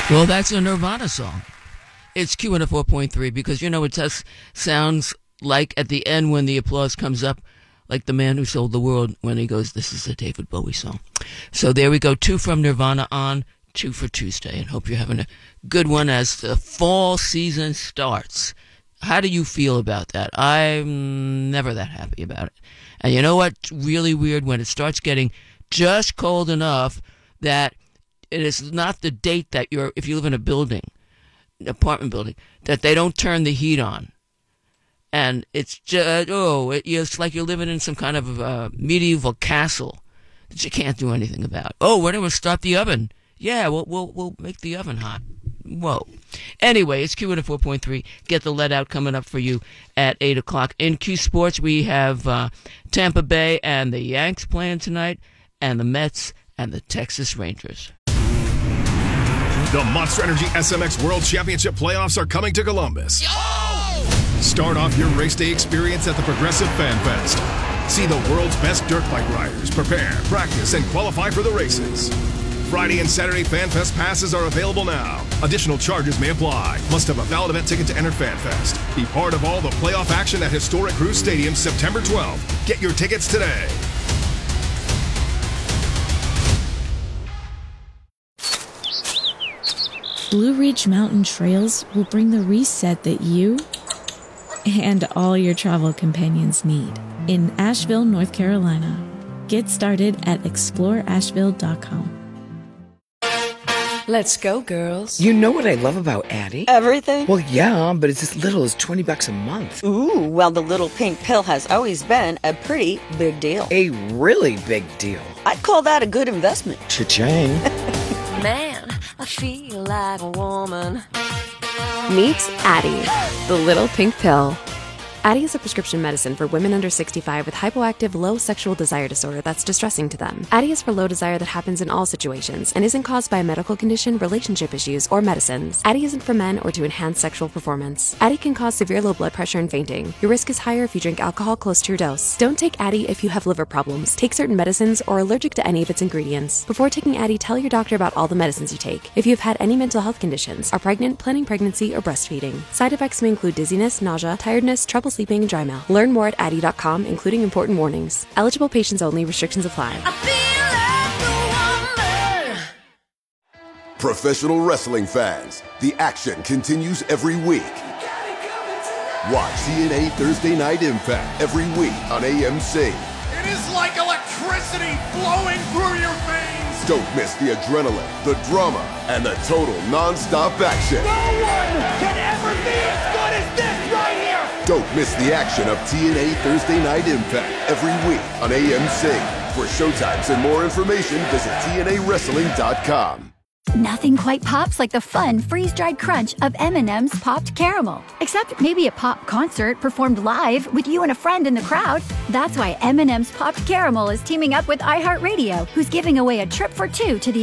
Well, that's a Nirvana song. It's Q104.3 because, it just sounds like at the end when the applause comes up, like the man who sold the world when he goes, this is a David Bowie song. So there we go. 2 from Nirvana on 2 for Tuesday. And hope you're having a good one as the fall season starts. How do you feel about that? I'm never that happy about it. And you know what's really weird? When it starts getting just cold enough that it is not the date that if you live in a building, an apartment building, that they don't turn the heat on. And it's just, it's like you're living in some kind of medieval castle that you can't do anything about. Oh, we're going to start the oven. Yeah, we'll make the oven hot. Whoa. Anyway, it's Q104.3. Get the Let Out coming up for you at 8 o'clock. In Q Sports, we have Tampa Bay and the Yanks playing tonight, and the Mets and the Texas Rangers. The Monster Energy SMX World Championship playoffs are coming to Columbus. Start off your race day experience at the Progressive Fan Fest. See the world's best dirt bike riders prepare, practice, and qualify for the races. Friday and Saturday Fan Fest passes are available now. Additional charges may apply. Must have a valid event ticket to enter Fan Fest. Be part of all the playoff action at historic Cruz Stadium September 12th. Get your tickets today. Blue Ridge Mountain Trails will bring the reset that you and all your travel companions need in Asheville, North Carolina. Get started at exploreasheville.com. Let's go, girls. You know what I love about Addie? Everything? Well, yeah, but it's as little as $20 a month. Ooh, well, the little pink pill has always been a pretty big deal. A really big deal. I'd call that a good investment. Cha-ching. Man, I feel like a woman. Meet Addie, the little pink pill. Addie is a prescription medicine for women under 65 with hypoactive low sexual desire disorder that's distressing to them. Addie is for low desire that happens in all situations and isn't caused by a medical condition, relationship issues, or medicines. Addie isn't for men or to enhance sexual performance. Addie can cause severe low blood pressure and fainting. Your risk is higher if you drink alcohol close to your dose. Don't take Addie if you have liver problems, take certain medicines, or are allergic to any of its ingredients. Before taking Addie, tell your doctor about all the medicines you take. If you've had any mental health conditions, are pregnant, planning pregnancy, or breastfeeding. Side effects may include dizziness, nausea, tiredness, trouble sleeping, and dry mouth. Learn more at Addie.com, including important warnings. Eligible patients only. Restrictions apply. Professional wrestling fans, the action continues every week. Watch TNA Thursday Night Impact every week on AMC. It is like electricity flowing through your veins. Don't miss the adrenaline, the drama, and the total non-stop action. No one can ever be as good as this right here. Don't miss the action of TNA Thursday Night Impact every week on AMC. For showtimes and more information, visit TNAWrestling.com. Nothing quite pops like the fun freeze-dried crunch of M&M's Popped Caramel. Except maybe a pop concert performed live with you and a friend in the crowd. That's why M&M's Popped Caramel is teaming up with iHeartRadio, who's giving away a trip for 2 to the